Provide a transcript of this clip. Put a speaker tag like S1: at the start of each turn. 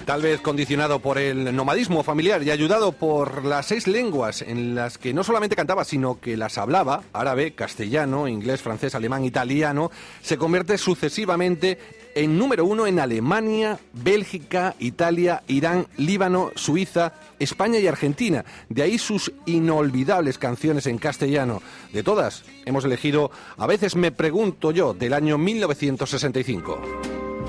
S1: Tal vez condicionado por el nomadismo familiar y ayudado por las 6 lenguas en las que no solamente cantaba, sino que las hablaba, árabe, castellano, inglés, francés, alemán, italiano, se convierte sucesivamente en número 1 en Alemania, Bélgica, Italia, Irán, Líbano, Suiza, España y Argentina. De ahí sus inolvidables canciones en castellano. De todas, hemos elegido A veces me pregunto yo, del año 1965.